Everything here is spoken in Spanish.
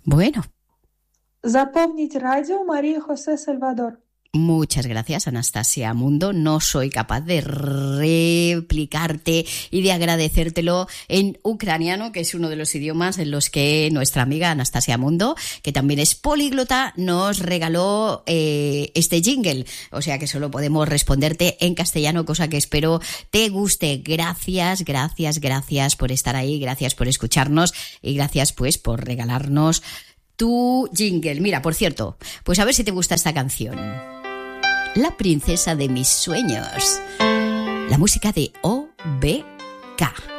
Bueno. Запомнить радио Мария José Salvador. Muchas gracias, Anastasia Mundo. No soy capaz de replicarte y de agradecértelo en ucraniano, que es uno de los idiomas en los que nuestra amiga Anastasia Mundo, que también es políglota, nos regaló este jingle. O sea que solo podemos responderte en castellano, cosa que espero te guste. Gracias, gracias, gracias por estar ahí, gracias por escucharnos y gracias pues por regalarnos tu jingle. Mira, por cierto, pues a ver si te gusta esta canción. La princesa de mis sueños. La música de OBK.